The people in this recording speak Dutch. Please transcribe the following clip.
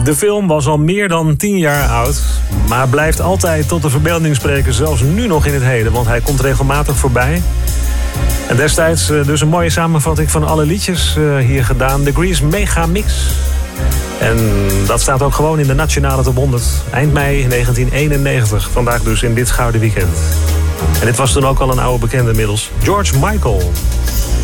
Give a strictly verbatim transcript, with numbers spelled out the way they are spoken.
De film was al meer dan tien jaar oud, maar blijft altijd tot de verbeelding spreken, zelfs nu nog in het heden, want hij komt regelmatig voorbij. En destijds dus een mooie samenvatting van alle liedjes hier gedaan, de Grease Mega Mix. En dat staat ook gewoon in de Nationale Top honderd, eind mei negentien eenennegentig, vandaag dus in dit Gouden Weekend. En dit was toen ook al een oude bekende inmiddels, George Michael.